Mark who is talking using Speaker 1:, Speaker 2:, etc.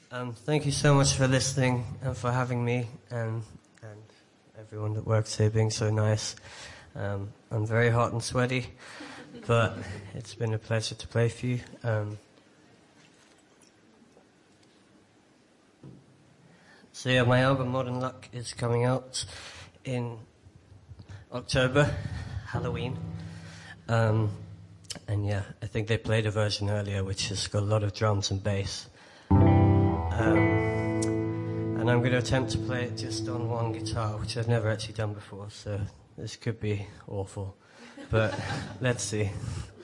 Speaker 1: Thank you so much for listening and for having me and everyone that works here being so nice. I'm very hot and sweaty, but it's been a pleasure to play for you. So yeah, my album Modern Luck is coming out in October, Halloween. And yeah, I think they played a version earlier which has got a lot of drums and bass. And I'm going to attempt to play it just on one guitar, which I've never actually done before, so this could be awful. But let's see.